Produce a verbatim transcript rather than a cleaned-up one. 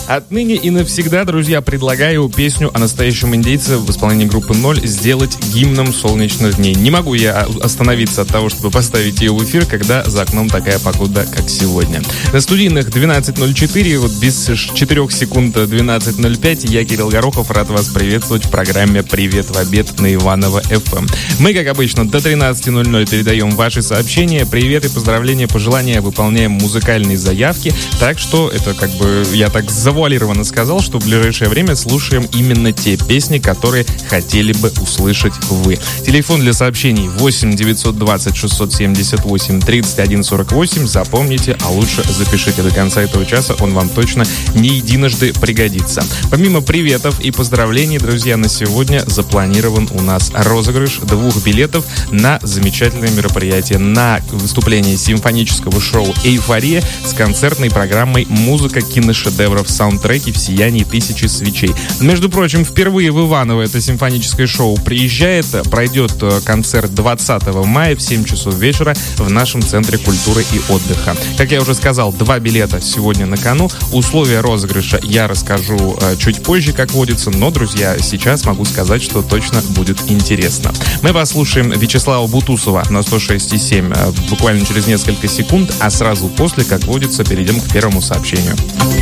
Отныне и навсегда, друзья, предлагаю песню о настоящем индейце в исполнении группы «Ноль» сделать гимном солнечных дней. Не могу я остановиться от того, чтобы поставить ее в эфир, когда за окном такая погода, как сегодня. На студийных двенадцать ноль четыре, вот без четырёх секунд двенадцать ноль пять, я, Кирилл Горохов, рад вас приветствовать в программе «Привет в обед» на Иваново эф эм. Мы, как обычно, до тринадцати ноль-ноль передаем ваши сообщения, приветы, поздравления, пожелания, выполняем музыкальные заявки. Так что это как бы, я так завуалированно сказал, что в ближайшее время слушаем именно те песни, которые хотели бы услышать вы. Телефон для сообщений восемь девятьсот двадцать шестьсот семьдесят восемь тридцать один сорок восемь. Запомните, а лучше запишите до конца этого часа, он вам точно не единожды пригодится. Помимо приветов и поздравлений, друзья, на сегодня запланирован у нас розыгрыш двух билетов на замечательное мероприятие, на выступление симфонического шоу «Эйфория» с концертной программой «Музыка киношедевров. Саундтреки в сиянии тысячи свечей». Между прочим, впервые в Иваново это симфоническое шоу приезжает. Пройдет концерт двадцатого мая в семь часов вечера в нашем Центре культуры и отдыха. Как я уже сказал, два билета сегодня на кону. Условия розыгрыша я расскажу э, чуть позже, как водится, но, друзья, сейчас могу сказать, что точно будет интересно. Мы послушаем Вячеслава Бутусова на сто шесть и семь э, буквально через несколько секунд, а сразу после, как водится, перейдем к первому сообщению.